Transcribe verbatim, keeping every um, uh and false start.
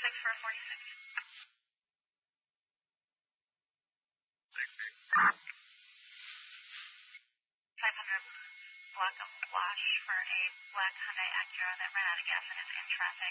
six for forty-six. five hundred block of flash for a black Hyundai Acura that ran out of gas and is in traffic.